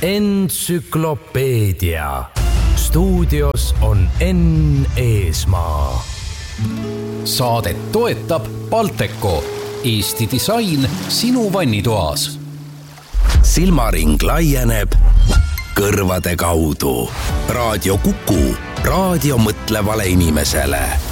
Entsüklopeedia. Stuudios on Enn Eesmaa. Saadet toetab Balteco, Eesti disain sinu vannitoas. Silmaring laieneb kõrvade kaudu. Raadio Kuku, raadio mõtlevale inimesele.